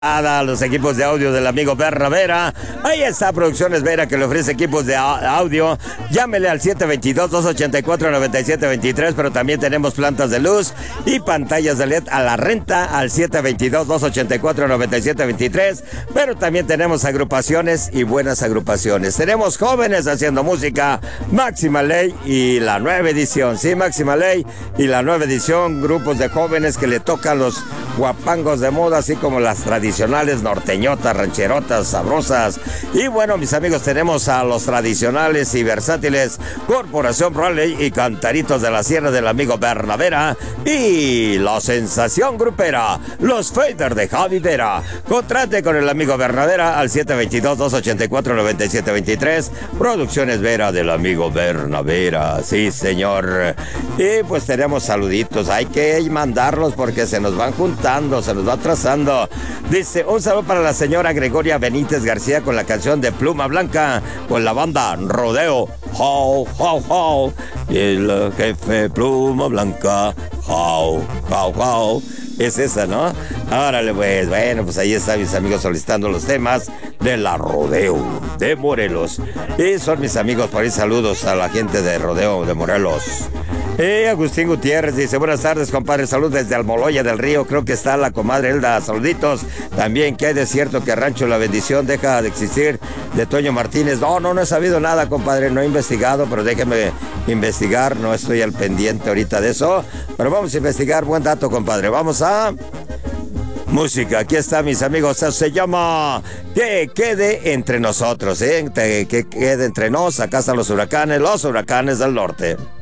A los equipos de audio del amigo Berna Vera. Ahí está Producciones Vera, que le ofrece equipos de audio. Llámele al 722-284-9723, pero también tenemos plantas de luz y pantallas de LED a la renta al 722-284-9723, pero también tenemos agrupaciones y buenas agrupaciones. Tenemos jóvenes haciendo música, Máxima Ley y la nueva edición. Sí, Máxima Ley y la nueva edición, grupos de jóvenes que le tocan los guapangos de moda, así como las tradicionales norteñotas, rancherotas, sabrosas. Y bueno, mis amigos, tenemos a los tradicionales y versátiles Corporación Raleigh y Cantaritos de la Sierra del amigo Berna Vera y la sensación grupera, los Faders de Javi Vera. Contrate con el amigo Berna Vera al 722-284-9723. Producciones Vera del amigo Berna Vera. Sí, señor. Y pues tenemos saluditos, hay que mandarlos porque se nos van juntando, se nos va atrasando. Dice, un saludo para la señora Gregoria Benítez García con la canción de Pluma Blanca, con la banda Rodeo. How, how, how. Y el jefe Pluma Blanca. How, how, how. Es esa, ¿no? Órale, pues, bueno, pues ahí están mis amigos solicitando los temas de la Rodeo de Morelos. Y son mis amigos, por ahí saludos a la gente de Rodeo de Morelos. Agustín Gutiérrez dice, buenas tardes, compadre, salud desde Almoloya del Río, creo que está la comadre Elda, saluditos. También que hay de cierto que Rancho La Bendición deja de existir, de Toño Martínez. No he sabido nada, compadre, no he investigado, pero déjeme investigar, no estoy al pendiente ahorita de eso, pero vamos a investigar, buen dato, compadre. Vamos a música, aquí está, mis amigos, se llama Que quede entre nosotros, que quede entre nos, acá están los huracanes del norte.